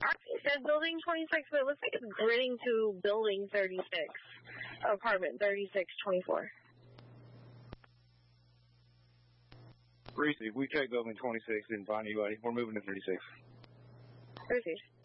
It said building 26, but it looks like it's grinning to building 36. Apartment 3624. Reese, we checked building 26, didn't find anybody. We're moving to 36. Received.